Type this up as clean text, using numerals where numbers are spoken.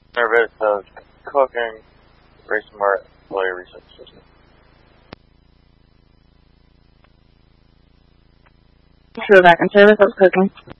Service of cooking, Race Smart employee research system. Sure, back in service, I was cooking.